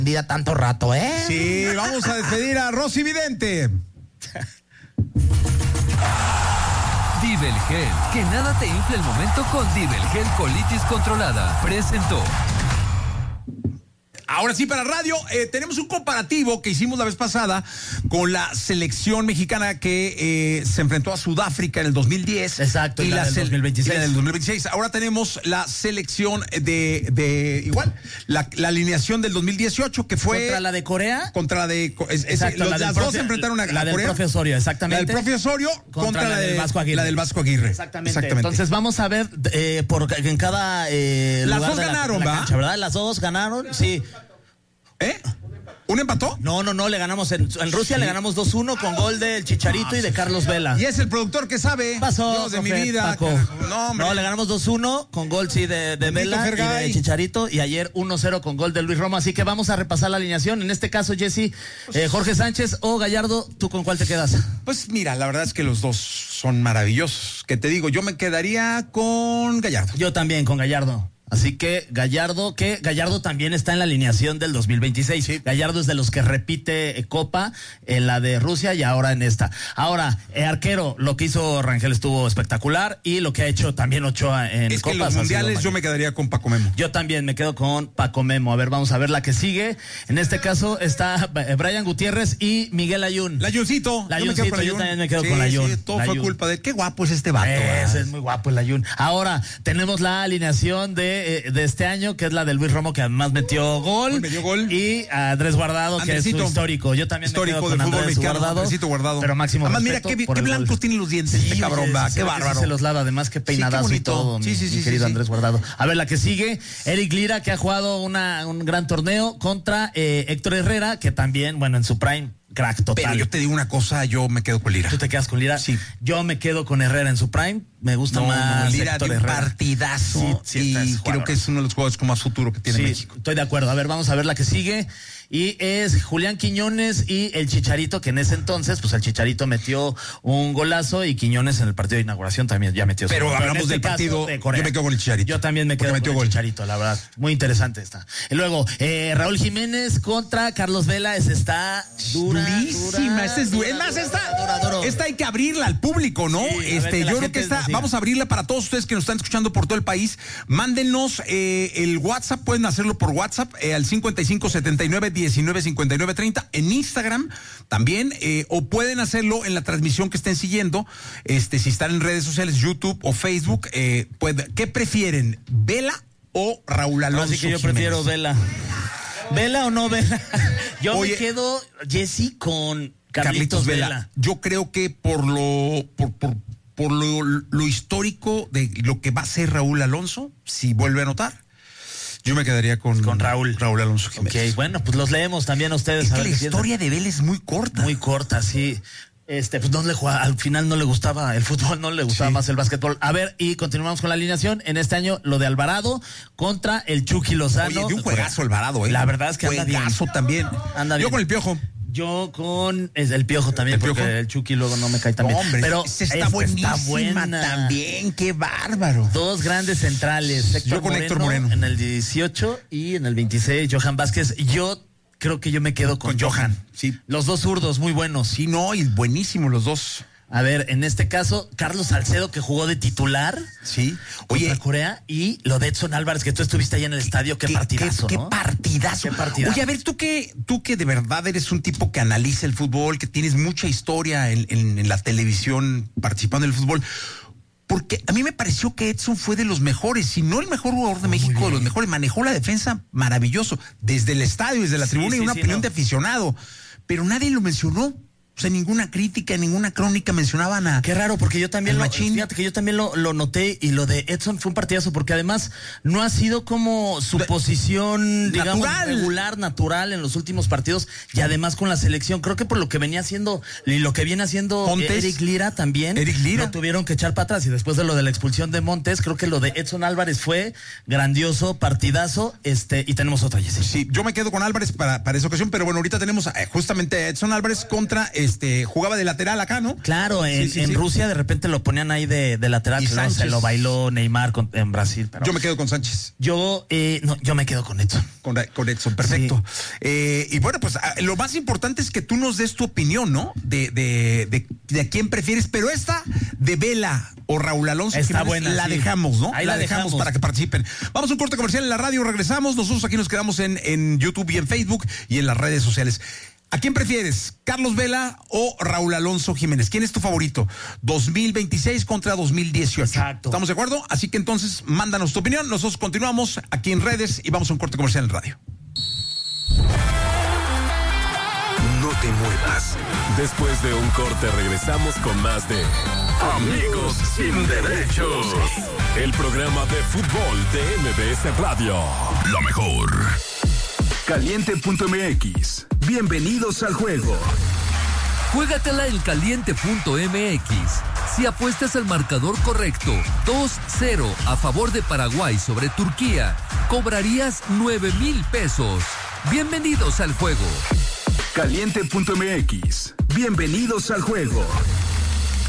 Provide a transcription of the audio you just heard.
tanto rato, ¿eh? Sí, vamos a despedir a Rosy Vidente. Divel Gel, que nada te infle el momento con Divel Gel Colitis Controlada. Presentó. Ahora sí, para radio, tenemos un comparativo que hicimos la vez pasada con la selección mexicana que se enfrentó a Sudáfrica en el 2010. Exacto, y la del 2026. Y la del 2026. Ahora tenemos la selección de igual, la alineación del 2018, que fue... ¿Contra la de Corea? Contra la de... Exacto, las dos se enfrentaron a la del Corea. profe Osorio, exactamente. La del profe Osorio contra la del Vasco Aguirre. La del Vasco Aguirre. Exactamente. Entonces vamos a ver en cada las lugar dos de ganaron, la ¿va? cancha, ¿verdad? Las dos ganaron, sí. ¿Uno empató? No, le ganamos en Rusia, le ganamos 2-1 con gol del Chicharito y de Carlos Vela. Y es el productor que sabe. Pasó, Dios de mi profe, vida. Paco. No, le ganamos 2-1 con gol, sí, de Vela y de Chicharito, y ayer 1-0 con gol de Luis Romo. Así que vamos a repasar la alineación. En este caso, Jesse, Jorge Sánchez o Gallardo, ¿tú con cuál te quedas? Pues mira, la verdad es que los dos son maravillosos. ¿Qué te digo? Yo me quedaría con Gallardo. Yo también, con Gallardo. Así que Gallardo también está en la alineación del 2026. Sí. Gallardo es de los que repite Copa en la de Rusia y ahora en esta. Ahora, arquero, lo que hizo Rangel estuvo espectacular y lo que ha hecho también Ochoa en es Copas. Que los mundiales yo me quedaría con Paco Memo. Yo también me quedo con Paco Memo. A ver, vamos a ver la que sigue. En este caso está Brian Gutiérrez y Miguel Layún. Layuncito. Yo también me quedo con Layún. Sí, todo fue culpa de qué guapo es este vato. Es muy guapo el Layún. Ahora, tenemos la alineación de este año, que es la de Luis Romo, que además metió gol. Y a Andrés Guardado, Andresito, que es su histórico. Yo también me quedo con Andrés Guardado. Pero máximo además, mira qué blancos tienen los dientes, este cabrón, va. Qué bárbaro. Se los lava, además, qué peinadazo y todo, mi querido Andrés Guardado. A ver, la que sigue, Eric Lira, que ha jugado un gran torneo contra Héctor Herrera, que también, bueno, en su prime, crack total. Pero yo te digo una cosa, yo me quedo con Lira. ¿Tú te quedas con Lira? Sí. Yo me quedo con Herrera en su prime. Me gusta más Lira Héctor de un Herrera. partidazo. Sí, y creo que es uno de los jugadores con más futuro que tiene México. Estoy de acuerdo. A ver, vamos a ver la que sigue. Y es Julián Quiñones y el Chicharito, que en ese entonces, pues el Chicharito metió un golazo y Quiñones en el partido de inauguración también ya metió. Pero hablamos del partido de Corea. Yo me quedo con el Chicharito. Yo también me quedo con el Chicharito, la verdad. Muy interesante está. Y luego, Raúl Jiménez contra Carlos Vela. Esa está durísima. Esta hay que abrirla al público, ¿no? Sí, yo creo que esta vamos a abrirla para todos ustedes que nos están escuchando por todo el país. Mándenos el WhatsApp, pueden hacerlo por WhatsApp al 5579195930, en Instagram también, o pueden hacerlo en la transmisión que estén siguiendo, si están en redes sociales, YouTube o Facebook. ¿Qué prefieren, Vela o Raúl Alonso? Así que yo prefiero Vela. ¿Vela o no Vela? Yo me quedo, Jesse, con Carlitos Vela. Yo creo que por lo histórico de lo que va a ser Raúl Alonso, si vuelve a anotar, yo me quedaría con Raúl Alonso Jiménez. Ok, bueno, pues los leemos también a ustedes. Es que la historia de Vela es muy corta. Muy corta, sí. Pues no le jugaba, al final no le gustaba el fútbol, no le gustaba más el básquetbol. A ver, y continuamos con la alineación. En este año, lo de Alvarado contra el Chucky Lozano. Oye, de un juegazo Alvarado, La verdad es que anda bien. Juegazo también. Anda bien. Yo con el Piojo. Yo con el Piojo también, porque el Chucky luego no me cae tan bien. Hombre, pero está buenísima también, qué bárbaro. Dos grandes centrales. Yo con Héctor Moreno. En el 18 y en el 26, Johan Vázquez. Yo creo que yo me quedo con Johan. Sí. Los dos zurdos, muy buenos. Sí, no, y buenísimos los dos. A ver, en este caso, Carlos Salcedo, que jugó de titular. Sí. Contra Corea. Y lo de Edson Álvarez, que tú estuviste ahí en el estadio. Qué partidazo, qué ¿no? partidazo. Oye, a ver, tú que de verdad eres un tipo que analiza el fútbol, que tienes mucha historia en la televisión participando en el fútbol. Porque a mí me pareció que Edson fue de los mejores, si no el mejor jugador de México, de los mejores. Manejó la defensa maravilloso, desde el estadio, desde la tribuna, y una opinión de aficionado. Pero nadie lo mencionó. O sea, ninguna crítica, ninguna crónica mencionaban a... Qué raro, porque yo también lo noté, y lo de Edson fue un partidazo, porque además no ha sido como su posición, digamos, regular, natural en los últimos partidos, y además con la selección. Creo que por lo que venía haciendo, y lo que viene haciendo Montes, Eric Lira también, lo tuvieron que echar para atrás, y después de lo de la expulsión de Montes, creo que lo de Edson Álvarez fue grandioso, partidazo, y tenemos otra, Jessy. Sí, yo me quedo con Álvarez para esa ocasión, pero bueno, ahorita tenemos justamente a Edson Álvarez contra jugaba de lateral acá, ¿no? Claro, en Rusia de repente lo ponían ahí de lateral. Y Sánchez. Se lo bailó Neymar en Brasil. Pero yo me quedo con Sánchez. Yo me quedo con Edson. Con Edson, perfecto. Sí. Y bueno, pues lo más importante es que tú nos des tu opinión, ¿no? De a quién prefieres, pero esta de Vela o Raúl Alonso está buena, la dejamos, ¿no? Ahí la dejamos para que participen. Vamos a un corte comercial en la radio, regresamos. Nosotros aquí nos quedamos en YouTube y en Facebook y en las redes sociales. ¿A quién prefieres? ¿Carlos Vela o Raúl Alonso Jiménez? ¿Quién es tu favorito? 2026 contra 2018. Exacto. ¿Estamos de acuerdo? Así que entonces, mándanos tu opinión. Nosotros continuamos aquí en redes y vamos a un corte comercial en radio. No te muevas. Después de un corte regresamos con más de Amigos sin Derechos. El programa de fútbol de MBS Radio. Lo mejor. Caliente.mx. Bienvenidos al juego. Juégatela en caliente.mx. Si apuestas al marcador correcto, 2-0 a favor de Paraguay sobre Turquía, cobrarías 9,000 pesos. Bienvenidos al juego. Caliente.mx. Bienvenidos al juego.